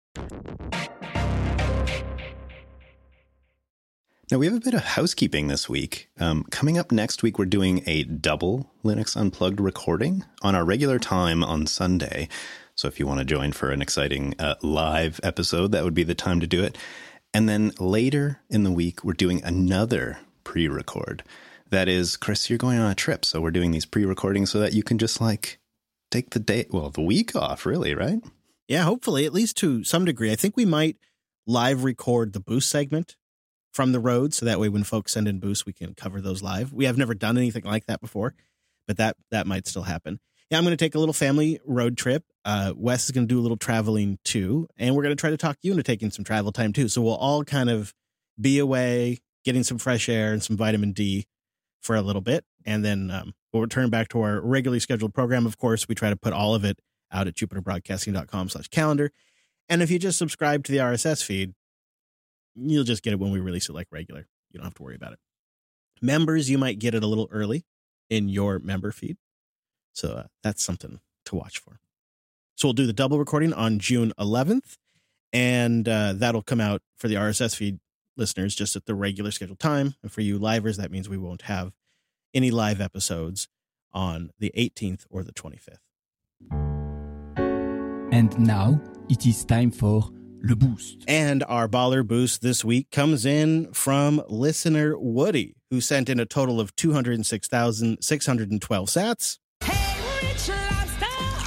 Now, we have a bit of housekeeping this week. Um, coming up next week, we're doing a double Linux Unplugged recording on our regular time on Sunday. So if you want to join for an exciting uh, live episode, that would be the time to do it. And then later in the week, we're doing another pre-record. That is, Chris, you're going on a trip. So we're doing these pre-recordings so that you can just like take the day, well, the week off, really, right? Yeah, hopefully, at least to some degree. I think we might live record the boost segment from the road. So that way when folks send in boosts, we can cover those live. We have never done anything like that before, but that that might still happen. Yeah, I'm going to take a little family road trip. Uh, Wes is going to do a little traveling too. And we're going to try to talk you into taking some travel time too. So we'll all kind of be away, getting some fresh air and some vitamin D for a little bit. And then um, we'll return back to our regularly scheduled program. Of course, we try to put all of it out at jupiterbroadcasting.com slash calendar. And if you just subscribe to the R S S feed, you'll just get it when we release it like regular. You don't have to worry about it. Members, you might get it a little early in your member feed. So uh, that's something to watch for. So we'll do the double recording on June eleventh, and uh, that'll come out for the R S S feed listeners just at the regular scheduled time. And for you livers, that means we won't have any live episodes on the eighteenth or the twenty-fifth. And now it is time for Le Boost. And our baller boost this week comes in from listener Woody, who sent in a total of two hundred six thousand six hundred twelve sats. Hey, Rich Lobster!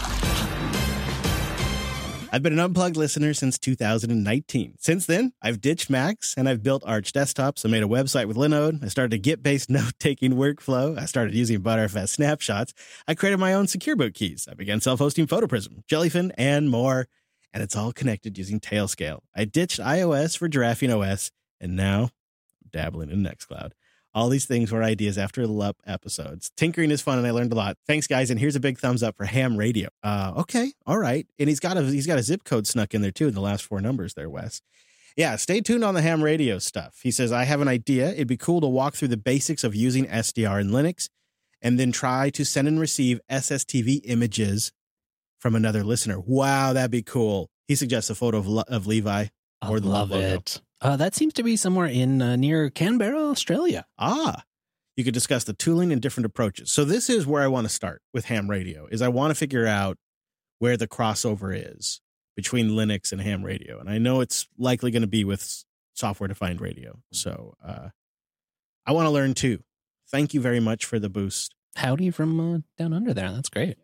I've been an Unplugged listener since two thousand nineteen. Since then, I've ditched Macs and I've built Arch desktops. I made a website with Linode. I started a Git-based note-taking workflow. I started using Btrfs snapshots. I created my own secure boot keys. I began self-hosting PhotoPrism, Jellyfin, and more. And it's all connected using Tailscale. I ditched iOS for Giraffing O S, and now I'm dabbling in Nextcloud. All these things were ideas after L U P episodes. Tinkering is fun, and I learned a lot. Thanks, guys, and here's a big thumbs up for Ham Radio. Uh, okay, all right. And he's got a he's got a zip code snuck in there, too, in the last four numbers there, Wes. Yeah, stay tuned on the Ham Radio stuff. He says, I have an idea. It'd be cool to walk through the basics of using S D R in Linux, and then try to send and receive S S T V images from another listener. Wow, that'd be cool. He suggests a photo of, Le- of Levi. I or the love logo. it. Uh, that seems to be somewhere in uh, near Canberra, Australia. Ah, you could discuss the tooling and different approaches. So this is where I want to start with Ham Radio, is I want to figure out where the crossover is between Linux and Ham Radio. And I know it's likely going to be with software-defined radio. So uh, I want to learn too. Thank you very much for the boost. Howdy from uh, down under there. That's great.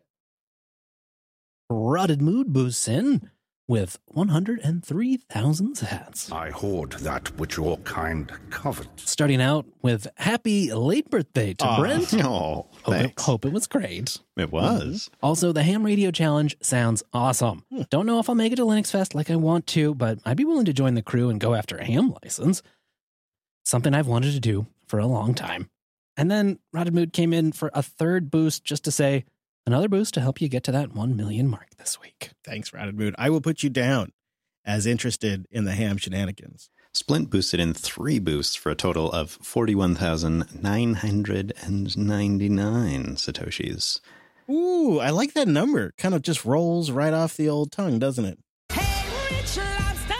Rotted Mood boosts in with one hundred three thousand sats. I hoard that which your kind covet. Starting out with happy late birthday to Aw. Brent. Oh, Hope it, thanks. hope it was great. It was. Also, the Ham Radio Challenge sounds awesome. Hmm. Don't know if I'll make it to Linux Fest like I want to, but I'd be willing to join the crew and go after a ham license. Something I've wanted to do for a long time. And then Rotted Mood came in for a third boost just to say, another boost to help you get to that one million mark this week. Thanks, Rotted Mood. I will put you down as interested in the ham shenanigans. Splint boosted in three boosts for a total of forty-one thousand nine hundred ninety-nine Satoshis. Ooh, I like that number. Kind of just rolls right off the old tongue, doesn't it? Hey, Rich Lobster!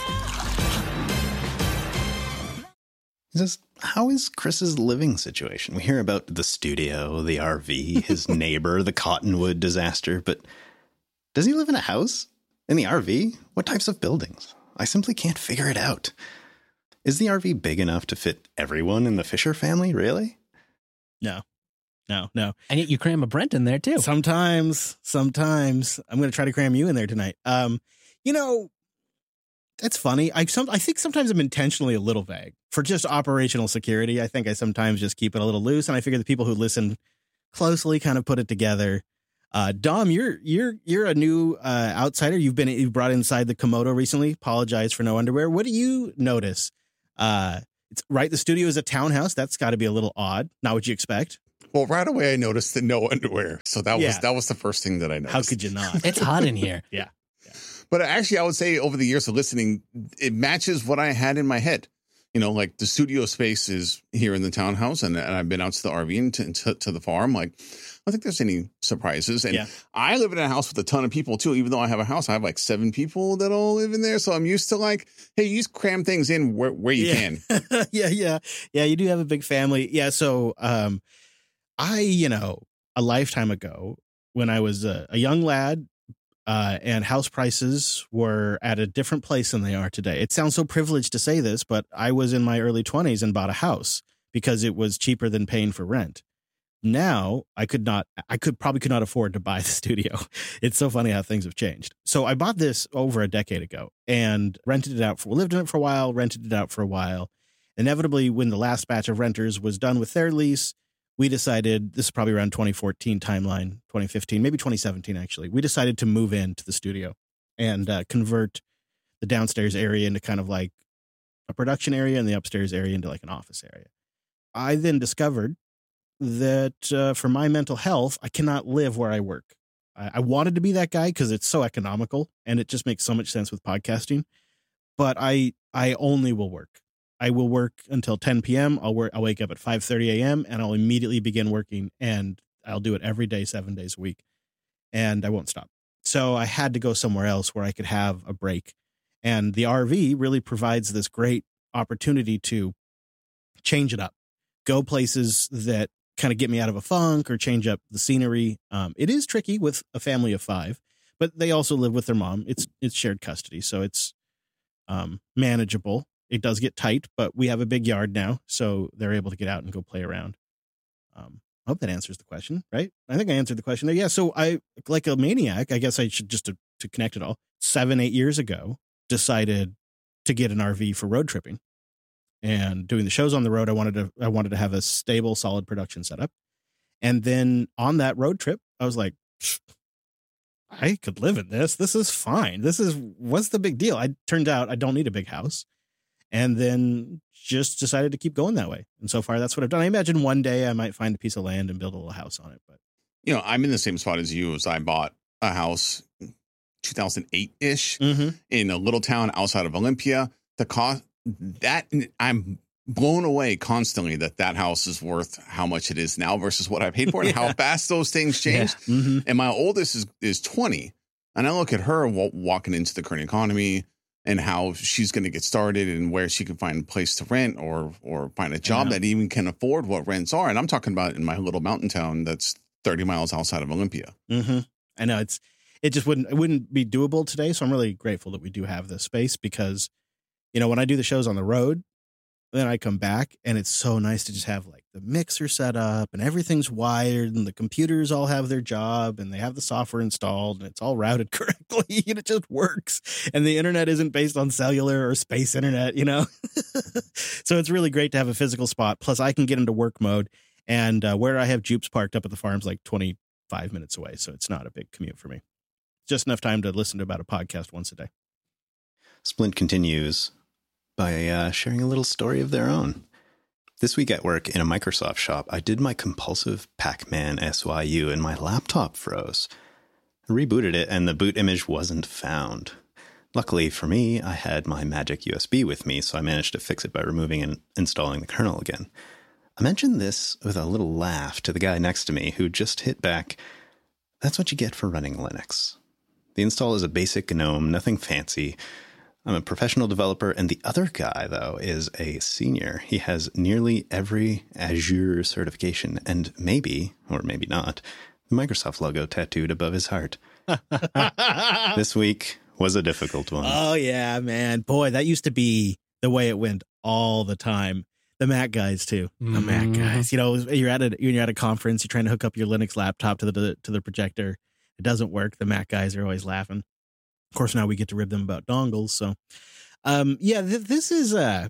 He says, how is Chris's living situation? We hear about the studio, the R V, his neighbor, the Cottonwood disaster, but does he live in a house? In the R V? What types of buildings? I simply can't figure it out. Is the R V big enough to fit everyone in the Fisher family, really? No, no, no. And yet you cram a Brent in there too. Sometimes, sometimes I'm going to try to cram you in there tonight. Um, you know, It's funny. I some I think sometimes I'm intentionally a little vague for just operational security. I think I sometimes just keep it a little loose, and I figure the people who listen closely kind of put it together. Uh, Dom, you're you're you're a new uh, outsider. You've been you brought inside the Komodo recently. Apologize for no underwear. What do you notice? Uh, it's right. The studio is a townhouse. That's got to be a little odd. Not what you expect. Well, right away I noticed the no underwear. So that Yeah. was that was the first thing that I noticed. How could you not? It's hot in here. Yeah. But actually, I would say over the years of listening, it matches what I had in my head. You know, like the studio space is here in the townhouse, and, and I've been out to the R V and to, to, to the farm. Like, I don't think there's any surprises. And Yeah. I live in a house with a ton of people, too. Even though I have a house, I have like seven people that all live in there. So I'm used to like, hey, you just cram things in where, where you yeah. can. yeah, yeah. Yeah, you do have a big family. Yeah, so um, I, you know, a lifetime ago when I was a, a young lad, Uh, and house prices were at a different place than they are today. It sounds so privileged to say this, but I was in my early twenties and bought a house because it was cheaper than paying for rent. Now I could not, I could probably could not afford to buy the studio. It's so funny how things have changed. So I bought this over a decade ago and rented it out for, lived in it for a while, rented it out for a while. Inevitably, when the last batch of renters was done with their lease, we decided, this is probably around twenty fourteen timeline, twenty fifteen, maybe twenty seventeen, actually. We decided to move into the studio and uh, convert the downstairs area into kind of like a production area and the upstairs area into like an office area. I then discovered that uh, for my mental health, I cannot live where I work. I, I wanted to be that guy because it's so economical and it just makes so much sense with podcasting. But I I only will work. I will work until ten p.m. I'll work. I'll wake up at five thirty a.m. and I'll immediately begin working, and I'll do it every day, seven days a week, and I won't stop. So I had to go somewhere else where I could have a break, and the R V really provides this great opportunity to change it up, go places that kind of get me out of a funk or change up the scenery. Um, it is tricky with a family of five, but they also live with their mom. It's it's shared custody, so it's um, manageable. It does get tight, but we have a big yard now, so they're able to get out and go play around. Um, I hope that answers the question, right? I think I answered the question there. Yeah, so I, like a maniac, I guess I should just to, to connect it all, seven, eight years ago, decided to get an R V for road tripping. And doing the shows on the road, I wanted to I wanted to have a stable, solid production setup. And then on that road trip, I was like, I could live in this. This is fine. This is, what's the big deal? I turned out I don't need a big house. And then just decided to keep going that way. And so far, that's what I've done. I imagine one day I might find a piece of land and build a little house on it. But You know, I'm in the same spot as you as I bought a house two thousand eight-ish mm-hmm. in a little town outside of Olympia. The cost, that, I'm blown away constantly that that house is worth how much it is now versus what I paid for it, and Yeah. how fast those things change. Yeah. Mm-hmm. And my oldest is, is twenty. And I look at her w- walking into the current economy and how she's going to get started and where she can find a place to rent or or find a job that even can afford what rents are. And I'm talking about in my little mountain town that's thirty miles outside of Olympia. Mm-hmm. I know it's it just wouldn't it wouldn't be doable today. So I'm really grateful that we do have this space because, you know, when I do the shows on the road, then I come back and it's so nice to just have like the mixer set up and everything's wired and the computers all have their job and they have the software installed and it's all routed correctly and it just works. And the internet isn't based on cellular or space internet, you know? So it's really great to have a physical spot. Plus I can get into work mode, and uh, where I have Jupes parked up at the farm's like twenty-five minutes away. So it's not a big commute for me. Just enough time to listen to about a podcast once a day. Splint continues by uh, sharing a little story of their own. This week at work in a Microsoft shop, I did my compulsive Pac-Man S Y U and my laptop froze. I rebooted it and the boot image wasn't found. Luckily for me, I had my magic U S B with me, so I managed to fix it by removing and installing the kernel again. I mentioned this with a little laugh to the guy next to me who just hit back, "That's what you get for running Linux. The install is a basic GNOME, nothing fancy. I'm a professional developer, and the other guy, though, is a senior. He has nearly every Azure certification, and maybe, or maybe not, the Microsoft logo tattooed above his heart." This week was a difficult one. Oh, yeah, man. Boy, that used to be the way it went all the time. The Mac guys, too. The Mhm. Mac guys. You know, you're at a you're at a conference, you're trying to hook up your Linux laptop to the to the projector. It doesn't work. The Mac guys are always laughing. Of course, now we get to rib them about dongles. So, Um, yeah, th- this is uh,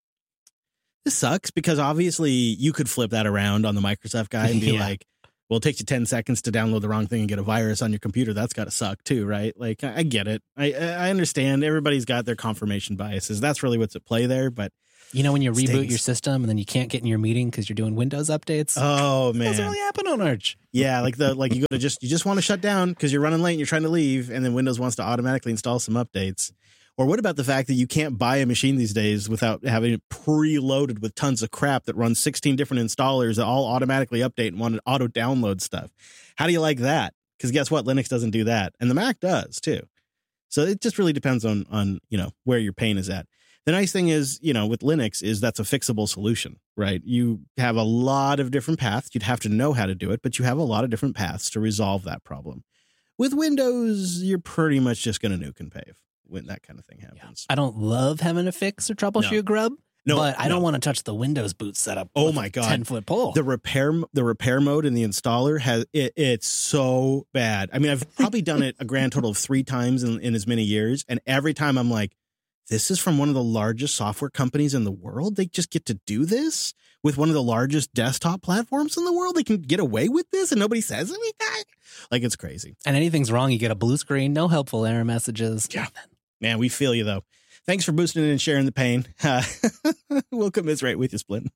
this sucks because obviously you could flip that around on the Microsoft guy and be Yeah. like, well, it takes you ten seconds to download the wrong thing and get a virus on your computer. That's got to suck too, right? Like, I, I get it. I I understand. Everybody's got their confirmation biases. That's really what's at play there. But You know when you reboot Stings. your system and then you can't get in your meeting because you're doing Windows updates? oh That doesn't man, really happen on Arch. yeah, like the like you go to just you just want to shut down because you're running late and you're trying to leave, and then Windows wants to automatically install some updates. Or what about the fact that you can't buy a machine these days without having it preloaded with tons of crap that runs sixteen different installers that all automatically update and want to auto download stuff? How do you like that? Because guess what? Linux doesn't do that. And the Mac does too. So it just really depends on, on, you know, where your pain is at. The nice thing is, you know, with Linux is that's a fixable solution, right? You have a lot of different paths. You'd have to know how to do it, but you have a lot of different paths to resolve that problem. With Windows, you're pretty much just going to nuke and pave when that kind of thing happens. I don't love having to fix or troubleshoot No. Grub, No, but I no. don't want to touch the Windows boot setup. Oh with my a God. ten foot pole. The repair, the repair mode in the installer has it, it's so bad. I mean, I've probably done it a grand total of three times in, in as many years, and every time I'm like, "This is from one of the largest software companies in the world. They just get to do this with one of the largest desktop platforms in the world. They can get away with this, and nobody says anything. Like it's crazy." and anything's wrong, you get a blue screen, no helpful error messages. Yeah. Man, we feel you though. Thanks for boosting it and sharing the pain. Uh, we'll commiserate with you, Splint.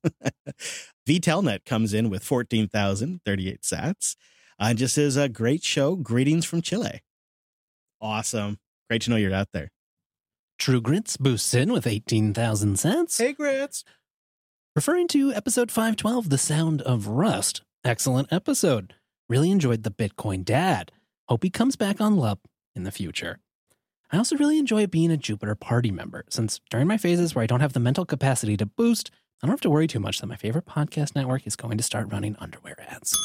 VTelnet comes in with fourteen thousand thirty-eight sats. Uh, just says a great show. Greetings from Chile. Awesome. Great to know you're out there. True Grits boosts in with eighteen thousand cents. Hey, Grits. Referring to episode five twelve, The Sound of Rust. Excellent episode. Really enjoyed the Bitcoin Dad. Hope he comes back on L U P in the future. I also really enjoy being a Jupiter party member, since during my phases where I don't have the mental capacity to boost, I don't have to worry too much that my favorite podcast network is going to start running underwear ads.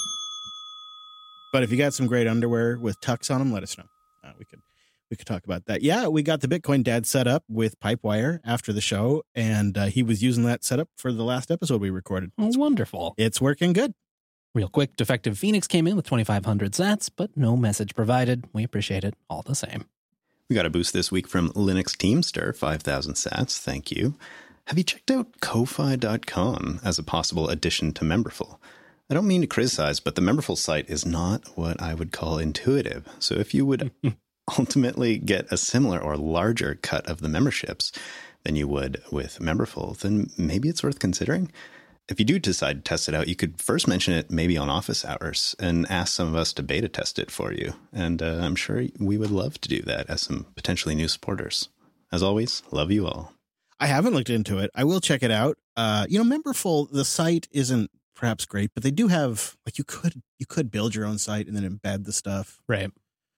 But if you got some great underwear with tucks on them, let us know. Uh, we could we could talk about that. Yeah, we got the Bitcoin Dad set up with Pipewire after the show, and uh, he was using that setup for the last episode we recorded. Oh, wonderful. It's working good. Real quick, Defective Phoenix came in with twenty-five hundred sats, but no message provided. We appreciate it all the same. We got a boost this week from Linux Teamster, five thousand sats. Thank you. Have you checked out Ko-Fi dot com as a possible addition to Memberful? I don't mean to criticize, but the Memberful site is not what I would call intuitive. So if you would ultimately get a similar or larger cut of the memberships than you would with Memberful, then maybe it's worth considering. If you do decide to test it out, you could first mention it maybe on office hours and ask some of us to beta test it for you. And uh, I'm sure we would love to do that as some potentially new supporters. As always, love you all. I haven't looked into it. I will check it out. Uh, you know, Memberful, the site isn't perhaps great, but they do have, like, you could you could build your own site and then embed the stuff. Right.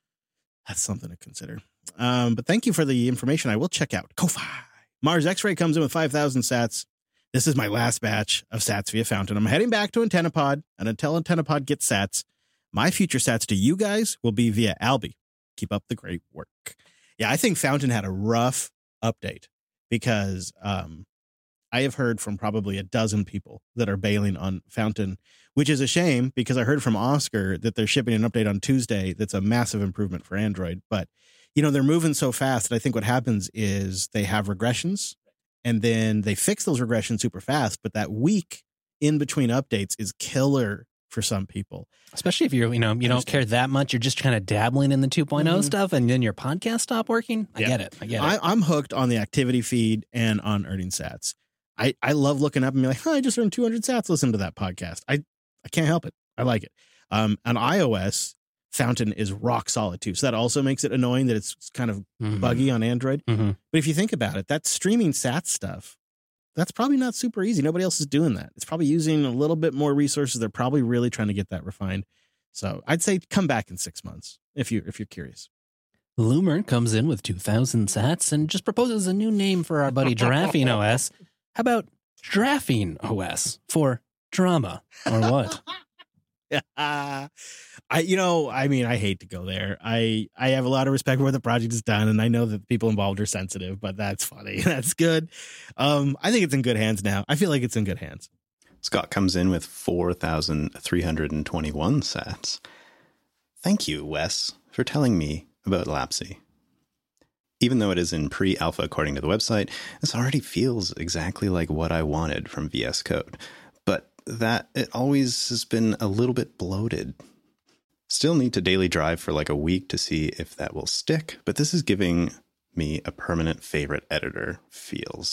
That's something to consider. Um, but thank you for the information. I will check out Ko-Fi. Mars X-Ray comes in with five thousand sats. This is my last batch of sats via Fountain. I'm heading back to AntennaPod, and until AntennaPod gets sats, my future sats to you guys will be via Alby. Keep up the great work. Yeah, I think Fountain had a rough update because um, I have heard from probably a dozen people that are bailing on Fountain, which is a shame because I heard from Oscar that they're shipping an update on Tuesday that's a massive improvement for Android. But, you know, they're moving so fast that I think what happens is they have regressions and then they fix those regressions super fast. But that week in between updates is killer for some people. Especially if you're, you know, you don't care that much. You're just kind of dabbling in the two point oh Mhm. stuff and then your podcast stop working. I Yeah. get it. I get it. I, I'm hooked on the activity feed and on earning sats. I, I love looking up and be like, oh, I just earned two hundred sats. Listen to that podcast. I, I can't help it. I like it. Um, on iOS, Fountain is rock solid too. So that also makes it annoying that it's kind of Mhm. buggy on Android. Mhm. But if you think about it, that streaming sats stuff, that's probably not super easy. Nobody else is doing that. It's probably using a little bit more resources. They're probably really trying to get that refined. So I'd say come back in six months if you if you're curious. Loomer comes in with two thousand sats and just proposes a new name for our buddy Giraffine O S. How about Giraffine O S for drama or what? uh, I, you know, I mean, I hate to go there. I, I have a lot of respect for what the project has done, and I know that the people involved are sensitive, but that's funny. That's good. Um, I think it's in good hands now. I feel like it's in good hands. Scott comes in with four thousand three hundred twenty-one sats. Thank you, Wes, for telling me about Lapsy. Even though it is in pre-alpha according to the website, this already feels exactly like what I wanted from V S Code. But that it always has been a little bit bloated. Still need to daily drive for like a week to see if that will stick, but this is giving me a permanent favorite editor feels.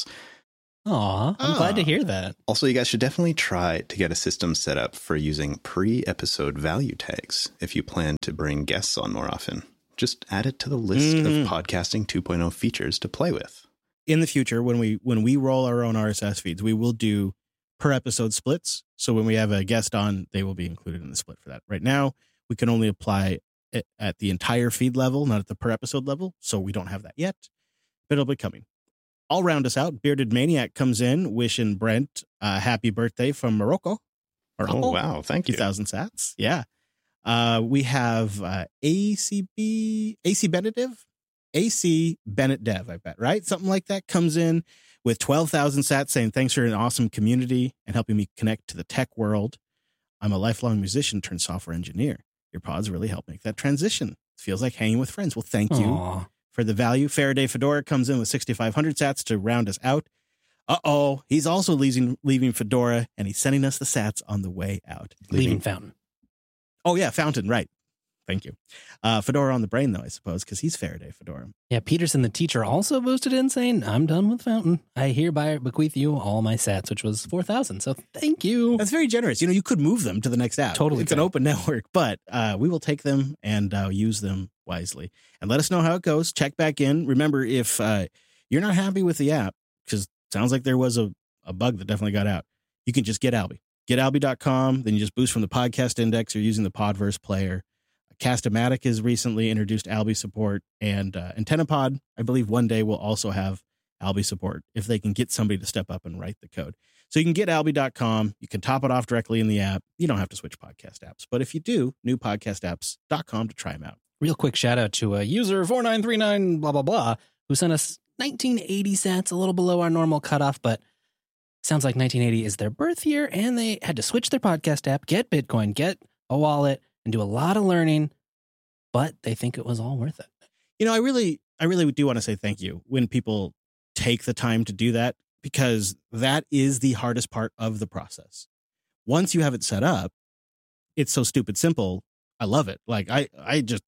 Aw, I'm Ah. glad to hear that. Also, you guys should definitely try to get a system set up for using pre-episode value tags if you plan to bring guests on more often. Just add it to the list Mhm. of podcasting two point oh features to play with. In the future, when we when we roll our own R S S feeds, we will do per episode splits. So when we have a guest on, they will be included in the split for that. Right now, we can only apply it at the entire feed level, not at the per episode level. So we don't have that yet, but it'll be coming. I'll round us out. Bearded Maniac comes in wishing Brent a happy birthday from Morocco. Morocco. Oh, wow. Thank you. two thousand sats. Yeah. Uh, we have uh, A C B, A C Benediv, A C Bennett Dev, I bet, right? Something like that comes in with twelve thousand sats saying, thanks for an awesome community and helping me connect to the tech world. I'm a lifelong musician turned software engineer. Your pods really help make that transition. It feels like hanging with friends. Well, thank you Aw. for the value. Faraday Fedora comes in with sixty-five hundred sats to round us out. Uh-oh, he's also leaving, leaving Fedora, and he's sending us the sats on the way out. Leaving Fountain. Oh, yeah, Fountain, right. Thank you. Uh, Fedora on the brain, though, I suppose, because he's Faraday Fedora. Yeah, Peterson, the teacher, also boosted in saying, I'm done with Fountain. I hereby bequeath you all my sats, which was four thousand. So thank you. That's very generous. You know, you could move them to the next app. Totally It's an could. open network, but uh, we will take them and uh, use them wisely. And let us know how it goes. Check back in. Remember, if uh, you're not happy with the app, because it sounds like there was a, a bug that definitely got out, you can just get Alby. Get Alby dot com. Then you just boost from the podcast index or using the Podverse player. Cast-O-Matic has recently introduced Alby support, and uh, AntennaPod, I believe one day will also have Alby support if they can get somebody to step up and write the code. So you can get Alby dot com. You can top it off directly in the app. You don't have to switch podcast apps. But if you do, new podcast apps dot com to try them out. Real quick shout out to a user four nine three nine blah, blah, blah, who sent us nineteen eighty sats, a little below our normal cutoff, but sounds like nineteen eighty is their birth year, and they had to switch their podcast app, get Bitcoin, get a wallet, and do a lot of learning, but they think it was all worth it. You know, I really, I really do want to say thank you when people take the time to do that, because that is the hardest part of the process. Once you have it set up, it's so stupid simple. I love it. Like I, I just,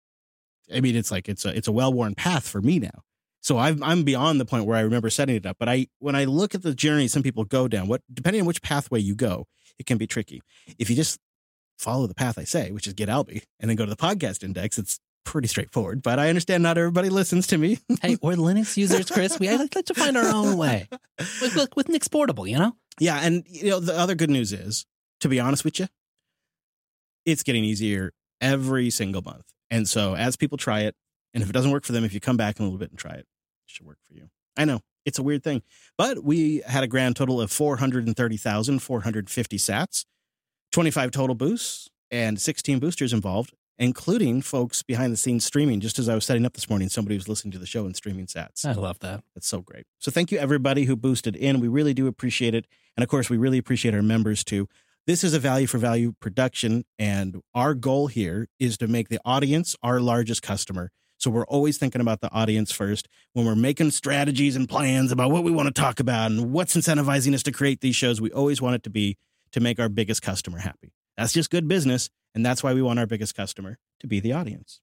I mean, it's like, it's a, it's a well-worn path for me now. So I've, I'm beyond the point where I remember setting it up. But I, when I look at the journey some people go down, what, depending on which pathway you go, it can be tricky. If you just follow the path I say, which is get Alby, and then go to the podcast index, it's pretty straightforward. But I understand not everybody listens to me. Hey, we're Linux users, Chris. We like to find our own way with, with, with Nix Portable, you know? Yeah. And, you know, the other good news is, to be honest with you, it's getting easier every single month. And so as people try it, and if it doesn't work for them, if you come back in a little bit and try it, it should work for you. I know it's a weird thing, but we had a grand total of four hundred thirty thousand four hundred fifty sats, twenty-five total boosts, and sixteen boosters involved, including folks behind the scenes streaming. Just as I was setting up this morning, somebody was listening to the show and streaming sats. I love that. That's so great. So thank you, everybody who boosted in. We really do appreciate it. And of course, we really appreciate our members too. This is a value for value production, and our goal here is to make the audience our largest customer. So we're always thinking about the audience first when we're making strategies and plans about what we want to talk about and what's incentivizing us to create these shows. We always want it to be to make our biggest customer happy. That's just good business, and that's why we want our biggest customer to be the audience.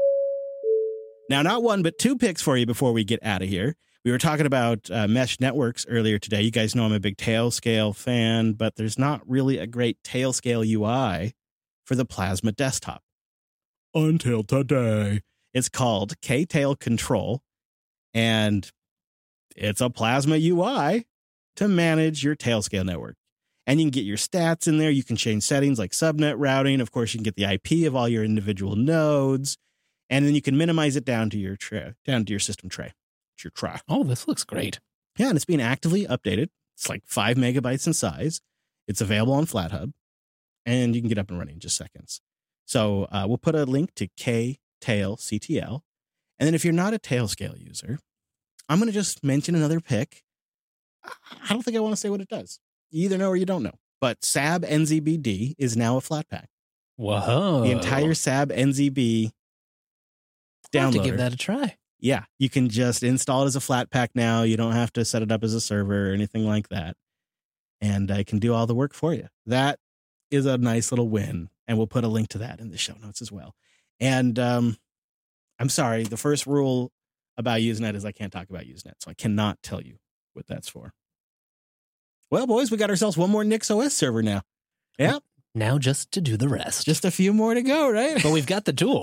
Now, not one, but two picks for you before we get out of here. We were talking about uh, mesh networks earlier today. You guys know I'm a big Tailscale fan, but there's not really a great Tailscale U I for the Plasma desktop. Until today. It's called K-Tail Control, and it's a Plasma U I to manage your Tailscale network. And you can get your stats in there. You can change settings like subnet routing. Of course, you can get the I P of all your individual nodes, and then you can minimize it down to your tray, down to your system tray. It's your tray. Oh, this looks great. Yeah, and it's being actively updated. It's like five megabytes in size. It's available on FlatHub, and you can get up and running in just seconds. So uh, we'll put a link to K-Tail C T L. And then if you're not a Tailscale user, I'm going to just mention another pick. I don't think I want to say what it does. You either know or you don't know. But S A B N Z B D is now a Flatpak. Whoa. The entire S A B N Z B I'll have to downloader. give that a try. Yeah, you can just install it as a flat pack now. You don't have to set it up as a server or anything like that. And I can do all the work for you. That is a nice little win. And we'll put a link to that in the show notes as well. And um, I'm sorry, the first rule about Usenet is I can't talk about Usenet. So I cannot tell you what that's for. Well, boys, we got ourselves one more NixOS server now. Yeah. Now just to do the rest. Just a few more to go, right? But we've got the tool.